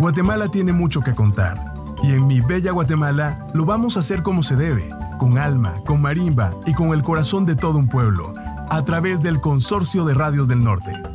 Guatemala tiene mucho que contar. Y en Mi Bella Guatemala lo vamos a hacer como se debe, con alma, con marimba y con el corazón de todo un pueblo, a través del Consorcio de Radios del Norte.